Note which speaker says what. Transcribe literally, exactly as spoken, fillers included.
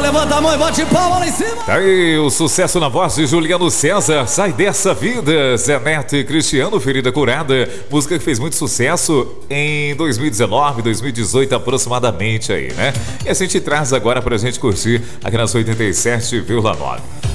Speaker 1: levanta a mão e bate palma lá em cima.
Speaker 2: Tá aí o sucesso na voz de Juliano César, Sai Dessa Vida. Zé Neto e Cristiano, Ferida Curada. Música que fez muito sucesso em dois mil e dezenove, dois mil e dezoito aproximadamente aí, né? E a gente traz agora pra gente curtir aqui nas oitenta e sete vírgula nove.